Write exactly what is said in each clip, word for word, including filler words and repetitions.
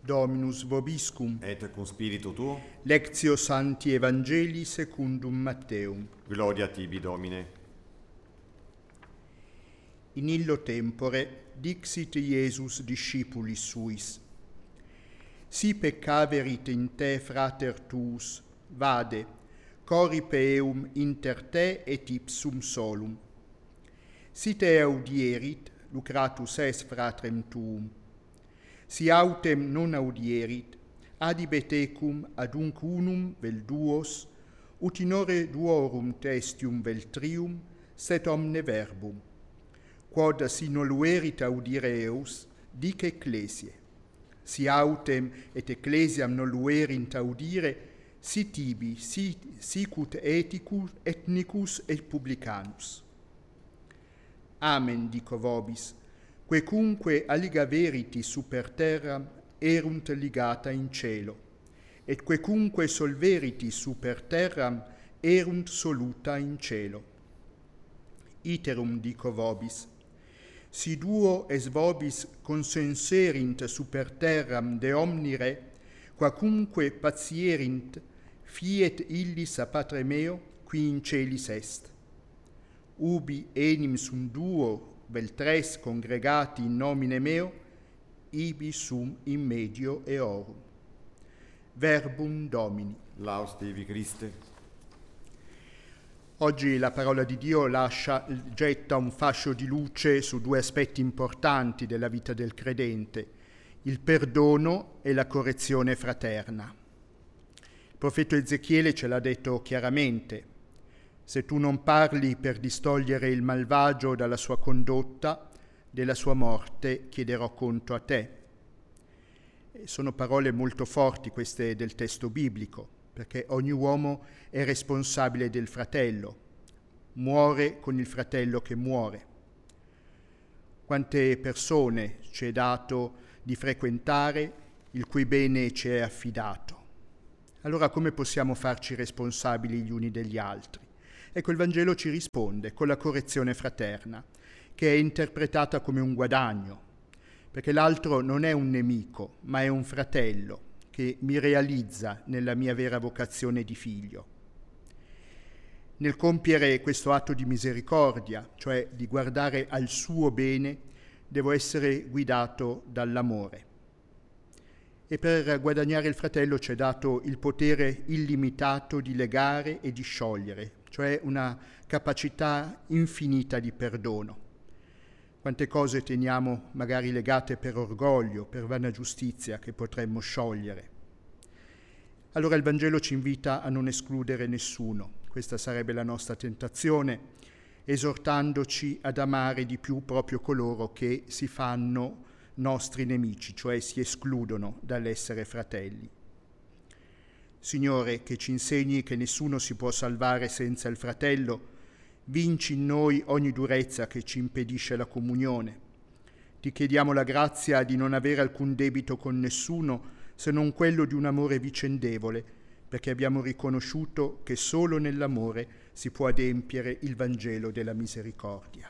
Dominus vobiscum. Et cum spiritu tuo. Lectio Sancti Evangelii secundum Matteum. Gloria tibi, Domine. In illo tempore dixit Iesus discipulis suis: Si peccaverit in te frater tuus, vade, corripe eum inter te et ipsum solum. Si te audierit, lucratus es fratrem tuum. Si autem non audierit, adibet ecum adunc unum vel duos, ut in ore duorum testium vel trium, sed omne verbum. Quod si noluerit audire eus, dic ecclesiae. Si autem et ecclesiam noluerint audire, si tibi, si, sicut ethicus, ethnicus et publicanus. Amen, dico vobis, quecunque aliga veriti super terram erunt ligata in cielo, et quecunque solveriti super terram erunt soluta in cielo. Iterum dico vobis, si duo es vobis consenserint super terram de omni re, quacunque patierint, fiet illis a Patre meo, qui in celis est. Ubi enim sum duo vel tres congregati in nomine meo, ibi sum in medio eorum. Verbum Domini. Laus tibi, Christe. Oggi la parola di Dio lascia, getta un fascio di luce su due aspetti importanti della vita del credente: il perdono e la correzione fraterna. Il profeta Ezechiele ce l'ha detto chiaramente: se tu non parli per distogliere il malvagio dalla sua condotta, della sua morte chiederò conto a te. E sono parole molto forti queste del testo biblico, perché ogni uomo è responsabile del fratello, muore con il fratello che muore. Quante persone ci è dato di frequentare, il cui bene ci è affidato. Allora come possiamo farci responsabili gli uni degli altri? Ecco, il Vangelo ci risponde con la correzione fraterna, che è interpretata come un guadagno, perché l'altro non è un nemico, ma è un fratello che mi realizza nella mia vera vocazione di figlio. Nel compiere questo atto di misericordia, cioè di guardare al suo bene, devo essere guidato dall'amore. E per guadagnare il fratello ci è dato il potere illimitato di legare e di sciogliere, cioè una capacità infinita di perdono. Quante cose teniamo magari legate per orgoglio, per vana giustizia, che potremmo sciogliere. Allora il Vangelo ci invita a non escludere nessuno. Questa sarebbe la nostra tentazione, esortandoci ad amare di più proprio coloro che si fanno nostri nemici, cioè si escludono dall'essere fratelli. Signore, che ci insegni che nessuno si può salvare senza il fratello, vinci in noi ogni durezza che ci impedisce la comunione. Ti chiediamo la grazia di non avere alcun debito con nessuno se non quello di un amore vicendevole, perché abbiamo riconosciuto che solo nell'amore si può adempiere il Vangelo della misericordia.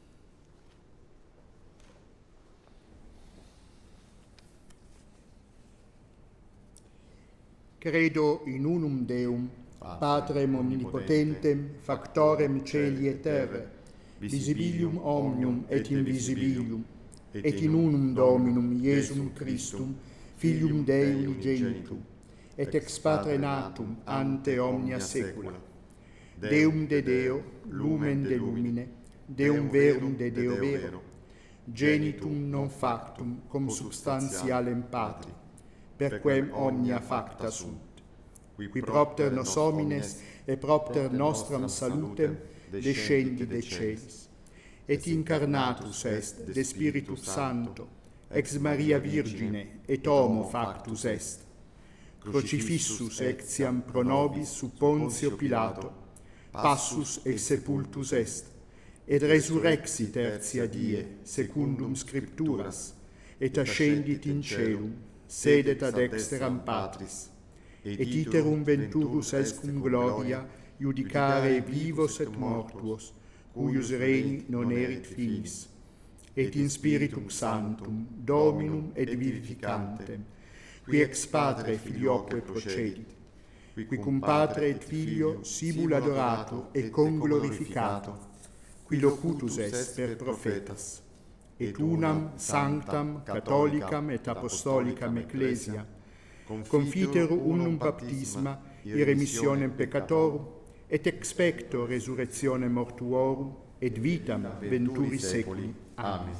Credo in unum Deum, Patrem omnipotentem, factorem celi et terrae, visibilium omnium et invisibilium, et in unum Dominum Iesum Christum, Filium Dei unigenitum, et ex Patre natum ante omnia saecula, Deum de Deo, lumen de lumine, Deum verum de Deo vero, genitum non factum cum substantialem Patri, per quem omnia facta sunt, qui propter nos homines et propter nostram salutem descendi de celis, et incarnatus est de Spiritus Sancto, ex Maria Virgine, et homo factus est, crucifissus ectiam pro nobis sub Pontio Pilato, passus et sepultus est, et resurrexit tertia die, secundum Scripturas, et ascendit in celum, sedet ad exteram Patris, et iterum venturus est cum gloria judicare vivos et mortuos, cuius regni non erit finis, et in Spiritum Sanctum, Dominum et vivificantem, qui ex Padre filioque procedit, qui cum Patre et Filio simul adorato et conglorificato, qui locutus est per prophetas, et unam sanctam catholicam et apostolicam ecclesia, confiteru unum baptisma in remissionem peccatorum, et expecto resurrectionem mortuorum, et vitam venturi seculi. Amen.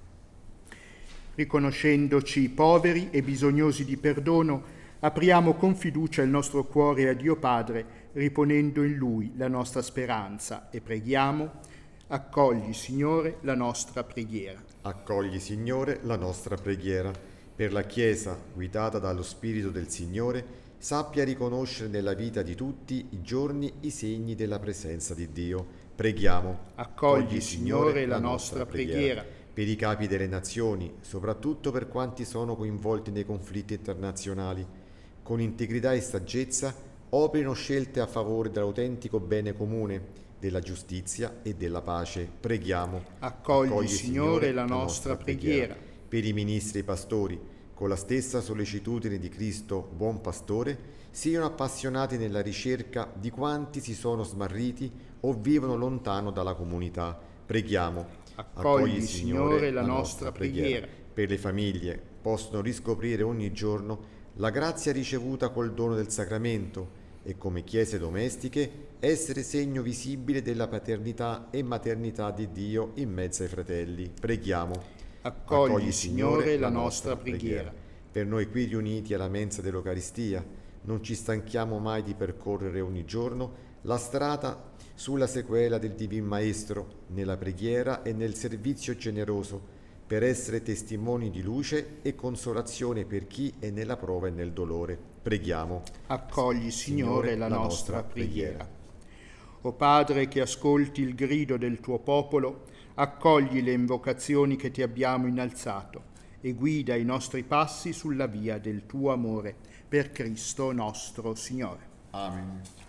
Riconoscendoci poveri e bisognosi di perdono, apriamo con fiducia il nostro cuore a Dio Padre, riponendo in Lui la nostra speranza, e preghiamo: accogli, Signore, la nostra preghiera. Accogli, Signore, la nostra preghiera. Per la Chiesa, guidata dallo Spirito del Signore, sappia riconoscere nella vita di tutti i giorni i segni della presenza di Dio. Preghiamo. Accogli, Signore, la nostra preghiera. Per i capi delle nazioni, soprattutto per quanti sono coinvolti nei conflitti internazionali, con integrità e saggezza operino scelte a favore dell'autentico bene comune, della giustizia e della pace. Preghiamo. Accogli, Accogli Signore, la nostra preghiera. Per i ministri e i pastori, con la stessa sollecitudine di Cristo, buon pastore, siano appassionati nella ricerca di quanti si sono smarriti o vivono lontano dalla comunità. Preghiamo. Accogli, Signore, la nostra preghiera. Per le famiglie, possono riscoprire ogni giorno la grazia ricevuta col dono del sacramento e, come chiese domestiche, essere segno visibile della paternità e maternità di Dio in mezzo ai fratelli. Preghiamo. Accogli, Accogli Signore, la nostra preghiera. Per noi qui riuniti alla mensa dell'Eucaristia, non ci stanchiamo mai di percorrere ogni giorno la strada sulla sequela del Divin Maestro, nella preghiera e nel servizio generoso, per essere testimoni di luce e consolazione per chi è nella prova e nel dolore. Preghiamo. Accogli, Signore, la nostra preghiera. O Padre, che ascolti il grido del tuo popolo, accogli le invocazioni che ti abbiamo innalzato e guida i nostri passi sulla via del tuo amore. Per Cristo nostro Signore. Amen.